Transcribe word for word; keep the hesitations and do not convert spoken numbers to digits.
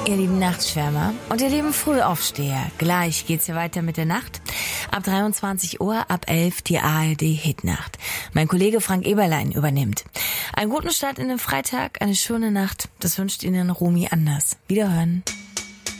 Ihr lieben Nachtschwärmer und ihr lieben Frühaufsteher. Gleich geht's hier weiter mit der Nacht. Ab dreiundzwanzig Uhr, ab elf die A R D-Hitnacht. Mein Kollege Frank Eberlein übernimmt. Einen guten Start in den Freitag, eine schöne Nacht. Das wünscht Ihnen Romy Anders. Wiederhören.